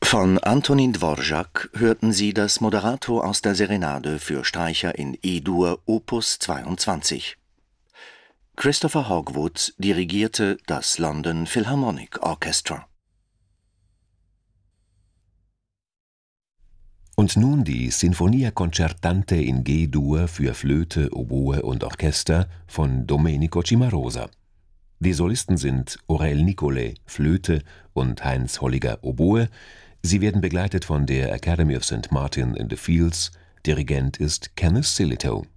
Von Antonin Dvorak hörten Sie das Moderato aus der Serenade für Streicher in E-Dur Opus 22. Christopher Hogwood dirigierte das London Philharmonic Orchestra. Und nun die Sinfonia Concertante in G-Dur für Flöte, Oboe und Orchester von Domenico Cimarosa. Die Solisten sind Aurel Nicolai, Flöte, und Heinz Holliger, Oboe. Sie werden begleitet von der Academy of St. Martin in the Fields. Dirigent ist Kenneth Sillitoe.